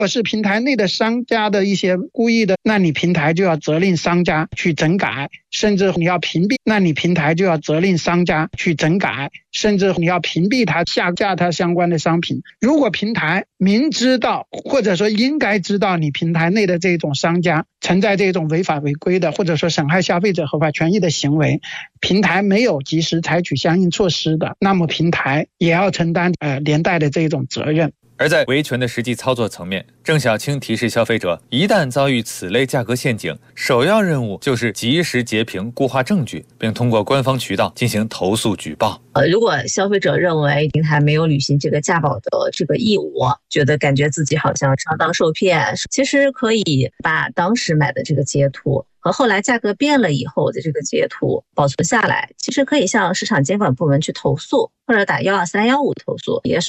果是平台内的商家的一些故意的，那你平台就要责令商家去整改，甚至你要屏蔽，那你平台就要责令商家去整改，甚至你要屏蔽他下架他相关的商品。如果平台明知道或者说应该知道你平台内的这种商家存在这种违法违规的或者说损害消费者合法权益的行为，平台没有及时采取相应措施的，那么平台也要承担连带的这种责任。 而在维权的实际操作层面，郑晓青提示消费者，一旦遭遇此类价格陷阱，首要任务就是及时截屏固化证据，并通过官方渠道进行投诉举报。 如果消费者认为平台没有履行这个价保的这个义务，感觉自己好像上当受骗，其实可以把当时买的这个截图和后来价格变了以后的这个截图保存下来，其实可以向市场监管部门去投诉，或者打12315投诉，也